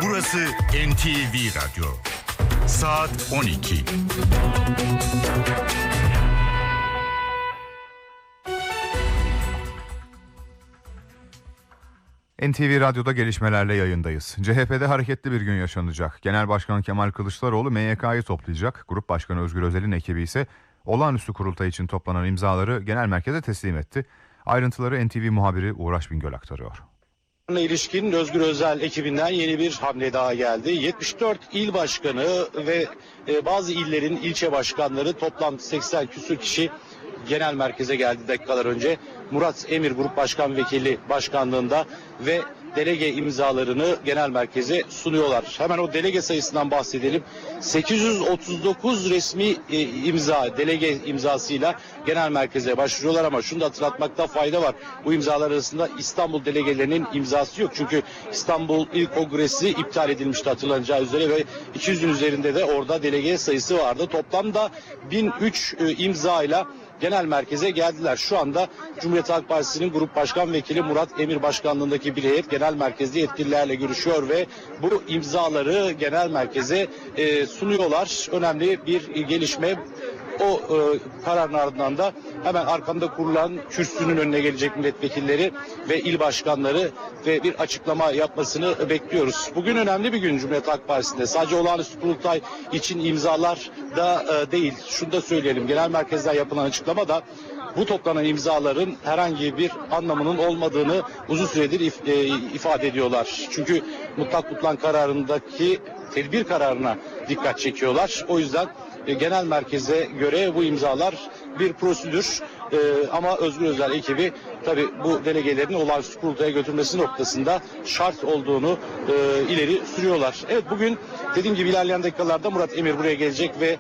Burası NTV Radyo. Saat 12. NTV Radyo'da gelişmelerle yayındayız. CHP'de hareketli bir gün yaşanacak. Genel Başkan Kemal Kılıçdaroğlu MYK'yı toplayacak. Grup Başkanı Özgür Özel'in ekibi ise olağanüstü kurultay için toplanan imzaları genel merkeze teslim etti. Ayrıntıları NTV muhabiri Uğraş Bingöl aktarıyor. İlişkin Özgür Özel ekibinden yeni bir hamle daha geldi. 74 il başkanı ve bazı illerin ilçe başkanları toplam 80 küsur kişi genel merkeze geldi dakikalar önce. Murat Emir Grup Başkan Vekili başkanlığında ve delege imzalarını genel merkeze sunuyorlar. Hemen o delege sayısından bahsedelim. 839 resmi delege imzasıyla genel merkeze başvuruyorlar ama şunu da hatırlatmakta fayda var. Bu imzalar arasında İstanbul delegelerinin imzası yok. Çünkü İstanbul İl Kongresi iptal edilmişti hatırlanacağı üzere ve 200'ün üzerinde de orada delege sayısı vardı. Toplamda 1003 imzayla genel merkeze geldiler. Şu anda Cumhuriyet Halk Partisi'nin Grup Başkan Vekili Murat Emir başkanlığındaki bir heyet genel merkezde yetkililerle görüşüyor ve bu imzaları genel merkeze sunuyorlar. Önemli bir gelişme. O kararın ardından da hemen arkamda kurulan kürsünün önüne gelecek milletvekilleri ve il başkanları ve bir açıklama yapmasını bekliyoruz. Bugün önemli bir gün Cumhuriyet Halk Partisi'nde. Sadece olağanüstü kurultay için imzalar da değil. Şunu da söyleyelim. Genel merkezden yapılan açıklamada bu toplanan imzaların herhangi bir anlamının olmadığını uzun süredir ifade ediyorlar. Çünkü mutlak tutulan kararındaki tedbir kararına dikkat çekiyorlar. O yüzden genel merkeze göre bu imzalar bir prosedür ama Özgür Özel ekibi tabii bu delegelerin olağanüstü kurultaya götürmesi noktasında şart olduğunu ileri sürüyorlar. Evet, bugün dediğim gibi ilerleyen dakikalarda Murat Emir buraya gelecek ve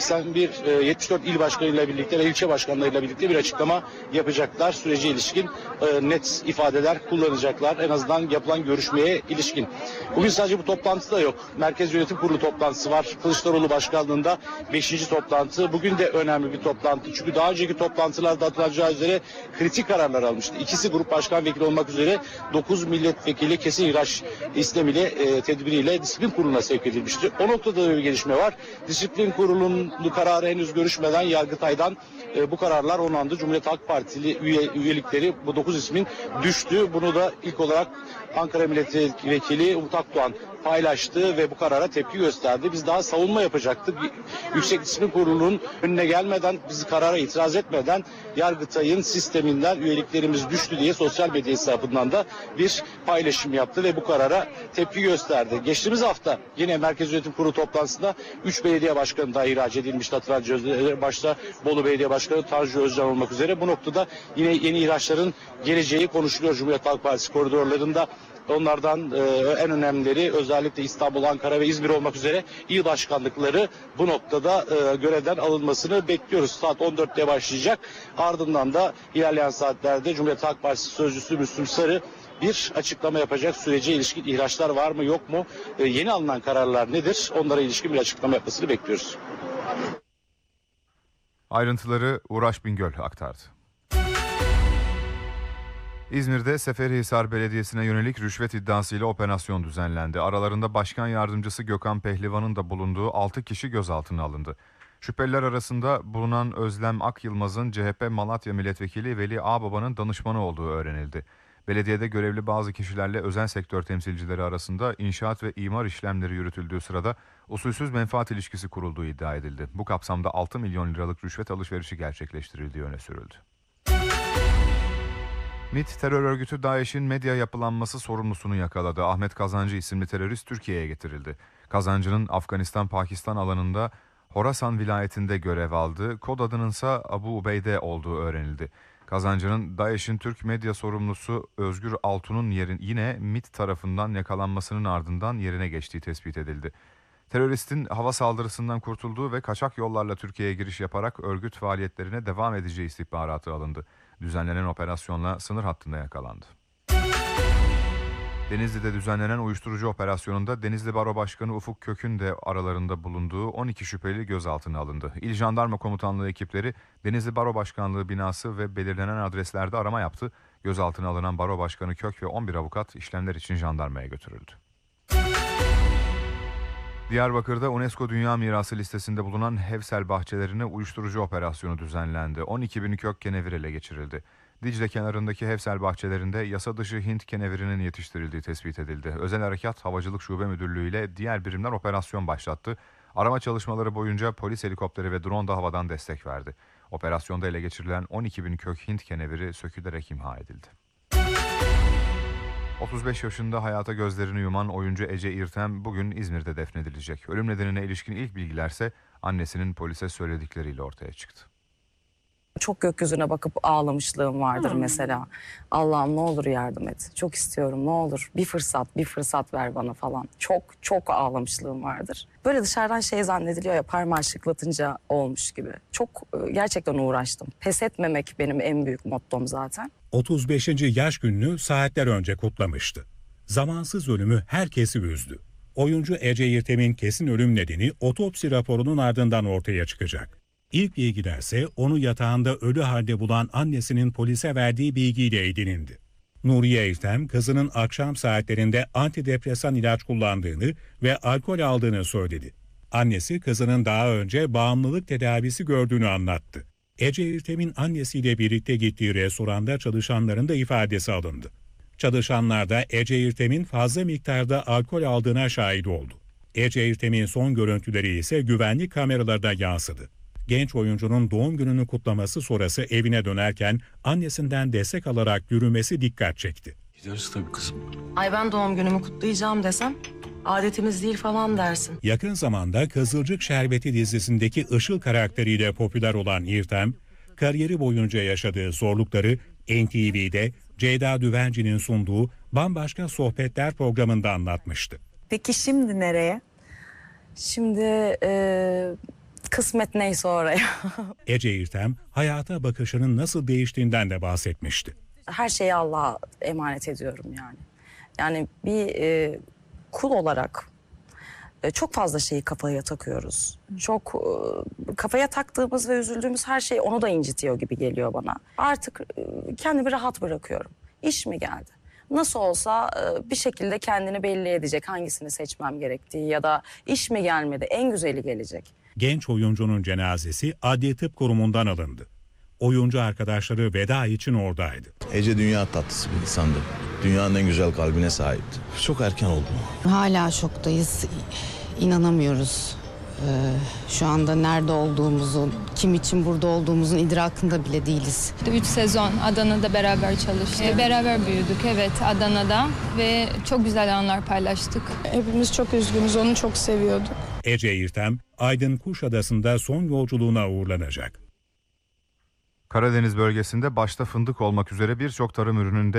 74 il başkanıyla birlikte ve ilçe başkanlarıyla birlikte bir açıklama yapacaklar. Sürece ilişkin net ifadeler kullanacaklar. En azından yapılan görüşmeye ilişkin. Bugün sadece bu toplantı da yok. Merkez Yönetim Kurulu toplantısı var. Kılıçdaroğlu başkanlığında 5. toplantı. Bugün de önemli bir toplantı. Çünkü daha önceki toplantılarda hatırlanacağı üzere kritik kararlar almıştı. İkisi grup başkan vekili olmak üzere 9 milletvekili kesin ihraç istemiyle tedbiriyle disiplin kuruluna sevk edilmişti. O noktada da bir gelişme var. Disiplin kurulunun kararı henüz görüşmeden Yargıtay'dan bu kararlar onandı. Cumhuriyet Halk Partili üyelikleri bu 9 ismin düştü. Bunu da ilk olarak Ankara Milletvekili Umut Akdoğan paylaştı ve bu karara tepki gösterdi. Biz daha savunma yapacaktık. Yüksek Disiplin Kurulu'nun önüne gelmeden, biz karara itiraz etmeden Yargıtay'ın sisteminden üyeliklerimiz düştü diye sosyal medya hesabından da bir paylaşım yaptı ve bu karara tepki gösterdi. Geçtiğimiz hafta yine Merkez Yönetim Kurulu toplantısında 3 belediye başkanı daha ihraç edilmişti. Hatırlanacağı üzere başta Bolu Belediye Başkanı Tanju Özcan olmak üzere. Bu noktada yine yeni ihraçların geleceği konuşuluyor Cumhuriyet Halk Partisi koridorlarında. Onlardan en önemlileri özellikle İstanbul, Ankara ve İzmir olmak üzere il başkanlıkları bu noktada görevden alınmasını bekliyoruz. Saat 14'te başlayacak. Ardından da ilerleyen saatlerde Cumhuriyet Halk Partisi Sözcüsü Müslüm Sarı bir açıklama yapacak. Sürece ilişkin ihraçlar var mı yok mu? Yeni alınan kararlar nedir? Onlara ilişkin bir açıklama yapmasını bekliyoruz. Ayrıntıları Uğraş Bingöl aktardı. İzmir'de Seferihisar Belediyesi'ne yönelik rüşvet iddiasıyla operasyon düzenlendi. Aralarında Başkan Yardımcısı Gökhan Pehlivan'ın da bulunduğu 6 kişi gözaltına alındı. Şüpheliler arasında bulunan Özlem Akyılmaz'ın CHP Malatya Milletvekili Veli Ağbaba'nın danışmanı olduğu öğrenildi. Belediyede görevli bazı kişilerle özel sektör temsilcileri arasında inşaat ve imar işlemleri yürütüldüğü sırada usulsüz menfaat ilişkisi kurulduğu iddia edildi. Bu kapsamda 6 milyon liralık rüşvet alışverişi gerçekleştirildiği öne sürüldü. MİT terör örgütü DAEŞ'in medya yapılanması sorumlusunu yakaladı. Ahmet Kazancı isimli terörist Türkiye'ye getirildi. Kazancı'nın Afganistan-Pakistan alanında Horasan vilayetinde görev aldığı, kod adının ise Abu Ubeyde olduğu öğrenildi. Kazancı'nın DAEŞ'in Türk medya sorumlusu Özgür Altun'un yine MİT tarafından yakalanmasının ardından yerine geçtiği tespit edildi. Teröristin hava saldırısından kurtulduğu ve kaçak yollarla Türkiye'ye giriş yaparak örgüt faaliyetlerine devam edeceği istihbaratı alındı. Düzenlenen operasyonla sınır hattında yakalandı. Denizli'de düzenlenen uyuşturucu operasyonunda Denizli Baro Başkanı Ufuk Kök'ün de aralarında bulunduğu 12 şüpheli gözaltına alındı. İl Jandarma Komutanlığı ekipleri Denizli Baro Başkanlığı binası ve belirlenen adreslerde arama yaptı. Gözaltına alınan Baro Başkanı Kök ve 11 avukat işlemler için jandarmaya götürüldü. Diyarbakır'da UNESCO Dünya Mirası listesinde bulunan Hevsel bahçelerine uyuşturucu operasyonu düzenlendi. 12 bin kök kenevir ele geçirildi. Dicle kenarındaki Hevsel bahçelerinde yasa dışı Hint kenevirinin yetiştirildiği tespit edildi. Özel Harekat Havacılık Şube Müdürlüğü ile diğer birimler operasyon başlattı. Arama çalışmaları boyunca polis helikopteri ve drone da havadan destek verdi. Operasyonda ele geçirilen 12 bin kök Hint keneviri sökülerek imha edildi. 35 yaşında hayata gözlerini yuman oyuncu Ece İrtem bugün İzmir'de defnedilecek. Ölüm nedenine ilişkin ilk bilgilerse annesinin polise söyledikleriyle ortaya çıktı. Çok gökyüzüne bakıp ağlamışlığım vardır mesela. Allah'ım ne olur yardım et. Çok istiyorum, ne olur bir fırsat ver bana falan. Çok ağlamışlığım vardır. Böyle dışarıdan şey zannediliyor ya, parmağı şıklatınca olmuş gibi. Çok gerçekten uğraştım. Pes etmemek benim en büyük mottom zaten. 35. yaş gününü saatler önce kutlamıştı. Zamansız ölümü herkesi üzdü. Oyuncu Ece İrtem'in kesin ölüm nedeni otopsi raporunun ardından ortaya çıkacak. İlk bilgilerse onu yatağında ölü halde bulan annesinin polise verdiği bilgiyle edinildi. Nuriye İrtem, kızının akşam saatlerinde antidepresan ilaç kullandığını ve alkol aldığını söyledi. Annesi kızının daha önce bağımlılık tedavisi gördüğünü anlattı. Ece İrtem'in annesiyle birlikte gittiği restoranda çalışanların da ifadesi alındı. Çalışanlar da Ece İrtem'in fazla miktarda alkol aldığına şahit oldu. Ece İrtem'in son görüntüleri ise güvenlik kameralarına yansıdı. Genç oyuncunun doğum gününü kutlaması sonrası evine dönerken annesinden destek alarak yürümesi dikkat çekti. Gideriz tabii kızım. Ay ben doğum günümü kutlayacağım desem adetimiz değil falan dersin. Yakın zamanda Kızılcık Şerbeti dizisindeki Işıl karakteriyle popüler olan İrtem, kariyeri boyunca yaşadığı zorlukları NTV'de Ceyda Düvenci'nin sunduğu Bambaşka Sohbetler programında anlatmıştı. Peki şimdi nereye? Şimdi kısmet neyse oraya. Ece İrtem, hayata bakışının nasıl değiştiğinden de bahsetmişti. Her şeyi Allah'a emanet ediyorum yani. Yani bir kul olarak çok fazla şeyi kafaya takıyoruz. Çok kafaya taktığımız ve üzüldüğümüz her şey onu da incitiyor gibi geliyor bana. Artık kendimi rahat bırakıyorum. İş mi geldi? Nasıl olsa bir şekilde kendini belli edecek, hangisini seçmem gerektiği ya da iş mi gelmedi, en güzeli gelecek. Genç oyuncunun cenazesi Adli Tıp Kurumu'ndan alındı. Oyuncu arkadaşları veda için oradaydı. Ece dünya tatlısı bir insandı. Dünyanın en güzel kalbine sahipti. Çok erken oldu. Hala şoktayız. İnanamıyoruz. Şu anda nerede olduğumuzu, kim için burada olduğumuzun idrakında bile değiliz. 3 sezon Adana'da beraber çalıştık. Beraber büyüdük Adana'da ve çok güzel anlar paylaştık. Hepimiz çok üzgünüz, onu çok seviyorduk. Ece İrtem, Aydın Kuşadası'nda son yolculuğuna uğurlanacak. Karadeniz bölgesinde başta fındık olmak üzere birçok tarım ürününde